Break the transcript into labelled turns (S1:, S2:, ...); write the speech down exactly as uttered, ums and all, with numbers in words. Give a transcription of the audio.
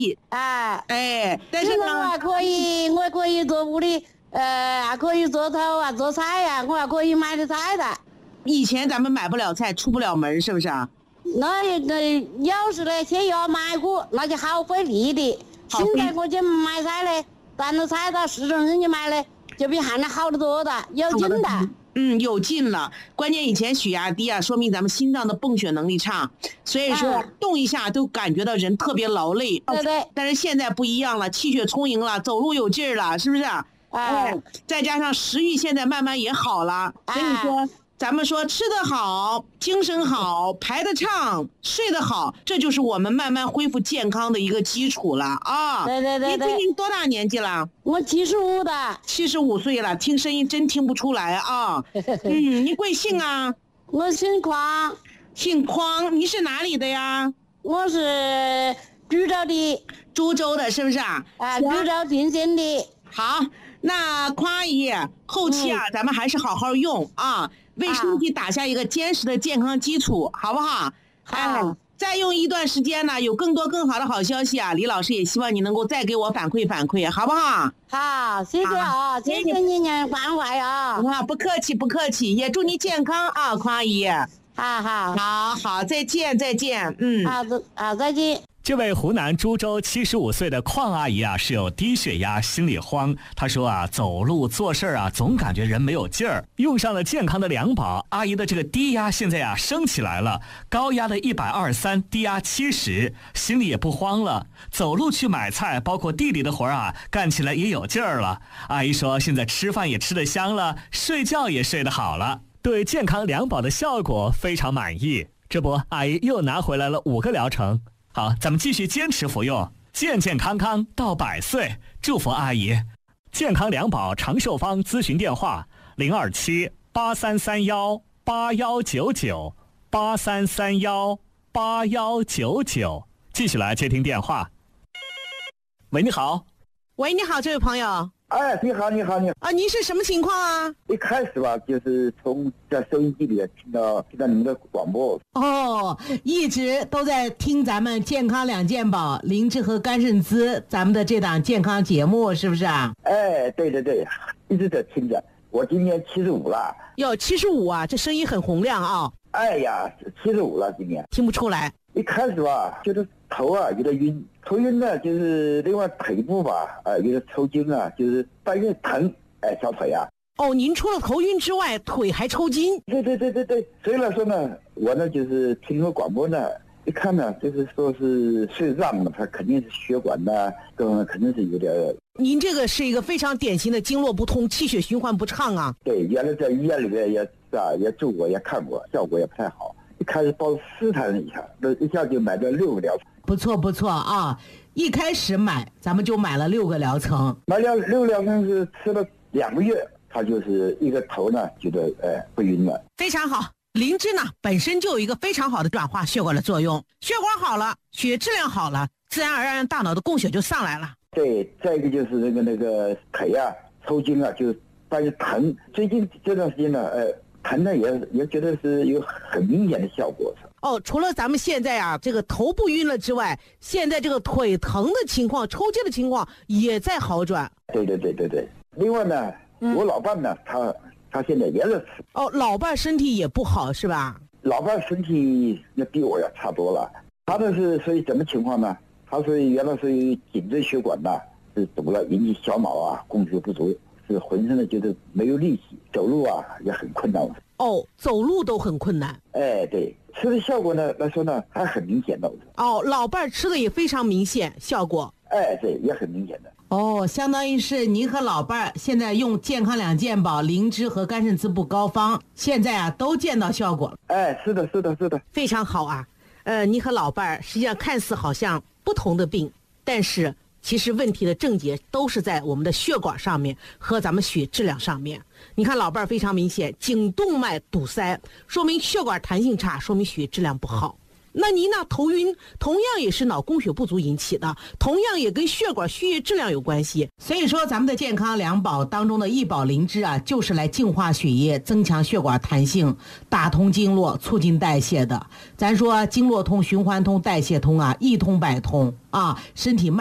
S1: 哎
S2: 哎，但是呢，
S1: 我可以，我可以做屋里，呃，还可以做头啊，做菜呀、啊，我还可以买的菜的。
S2: 以前咱们买不了菜，出不了门，是不是啊？
S1: 那那要是呢，先要买过，那就好费力的。现在我去买菜嘞，单着菜到市场上去买嘞，就比原来好得多的，有劲的。
S2: 嗯，有劲了。关键以前血压低啊，说明咱们心脏的泵血能力差，所以说、嗯、动一下都感觉到人特别劳累。
S1: 对对。
S2: 但是现在不一样了，气血充盈了，走路有劲儿了，是不是？
S1: 哎、
S2: 嗯。再加上食欲现在慢慢也好了，所以说。哎咱们说吃得好，精神好，排得畅，睡得好，这就是我们慢慢恢复健康的一个基础了啊！
S1: 对对对对。
S2: 你最近多大年纪了？
S1: 我七十五的。
S2: 七十五岁了，听声音真听不出来啊！嗯，你贵姓啊？
S1: 我姓匡。
S2: 姓匡，你是哪里的呀？
S1: 我是株洲的。
S2: 株洲的，是不是啊？
S1: 啊，株洲定县的。
S2: 好，那匡阿姨，后期啊，嗯、咱们还是好好用啊。为身体打下一个坚实的健康基础，好不好？哎，再用一段时间呢，有更多更好的好消息啊！李老师也希望你能够再给我反馈反馈，好不好？
S1: 好，谢谢啊，谢谢你们关怀啊！
S2: 啊，不客气不客气，也祝你健康啊，匡阿姨。
S1: 好好
S2: 好好，再见再见，嗯，
S1: 好的好，再见。
S3: 这位湖南株洲七十五岁的邝阿姨啊，是有低血压，心里慌。她说啊，走路做事啊，总感觉人没有劲儿。用上了健康的两宝，阿姨的这个低压现在啊升起来了，高压的一百二十三，低压七十，心里也不慌了。走路去买菜，包括地里的活啊，干起来也有劲儿了。阿姨说，现在吃饭也吃得香了，睡觉也睡得好了，对健康两宝的效果非常满意。这不，阿姨又拿回来了五个疗程。好，咱们继续坚持服用，健健康康到百岁，祝福阿姨。健康两宝长寿方咨询电话：零二七八三三幺八幺九九八三三幺八幺九九。继续来接听电话。喂，你好。
S2: 喂，你好，这位朋友。
S4: 哎，你好，你好，你好
S2: 啊！您是什么情况啊？
S4: 一开始吧，就是从在收音机里听到听到你们的广播。
S5: 哦，一直都在听咱们健康两件宝灵芝和甘肾滋咱们的这档健康节目，是不是啊？
S4: 哎，对对对，一直在听着。我今年七十五了。
S2: 哟，七十五啊，这声音很洪亮啊！
S4: 哎呀，七十五了，今年
S2: 听不出来。
S4: 一开始吧，觉得头啊有点晕。头晕呢，就是另外腿部吧，呃，有点抽筋啊，就是半夜疼，哎，小腿啊。
S2: 哦，您除了头晕之外，腿还抽筋？
S4: 对对对对对。所以来说呢，我呢就是听个广播呢，一看呢，就是说是肾脏嘛，它肯定是血管呢，各方面肯定是有点。
S2: 您这个是一个非常典型的经络不通、气血循环不畅啊。
S4: 对，原来在医院里面也是啊，也住过，也看过，效果也不太好。一开始报试探了一下，那一下就买了六个疗程。
S5: 不错不错啊！一开始买，咱们就买了六个疗程。
S4: 买了六个疗程是吃了两个月，它就是一个头呢，觉得哎不晕了。
S2: 非常好，灵芝呢本身就有一个非常好的转化血管的作用，血管好了，血质量好了，自然而然大脑的供血就上来了。
S4: 对，再一个就是那个那个腿啊抽筋啊，就半夜疼。最近这段时间呢，呃。疼呢也也觉得是有很明显的效果。
S2: 哦，除了咱们现在啊这个头不晕了之外，现在这个腿疼的情况、抽筋的情况也在好转。
S4: 对对对对对。另外呢，嗯、我老伴呢，他他现在也是吃。
S2: 哦，老伴身体也不好是吧？
S4: 老伴身体那比我要差多了。他的是属于什么情况呢？他属于原来属于颈椎血管呐是堵了，引起小脑啊供血不足。是浑身的觉得没有力气，走路啊也很困难。
S2: 哦，走路都很困难。
S4: 哎，对，吃的效果呢来说呢还很明显的。
S2: 哦，老伴吃的也非常明显，效果。
S4: 哎，对，也很明显的。
S5: 哦，相当于是您和老伴现在用健康两件宝灵芝和甘肾滋补膏方，现在啊都见到效果了。
S4: 哎，是的，是的，是的，
S2: 非常好啊。呃，你和老伴实际上看似好像不同的病，但是。其实问题的症结都是在我们的血管上面和咱们血质量上面。你看老伴非常明显，颈动脉堵塞，说明血管弹性差，说明血质量不好。
S6: 那您呢头晕同样也是脑供血不足引起的，同样也跟血管血液质量有关系。
S5: 所以说咱们的健康两宝当中的益宝灵芝啊，就是来净化血液，增强血管弹性，打通经络，促进代谢的。咱说经络通、循环通、代谢通啊，一通百通啊，身体慢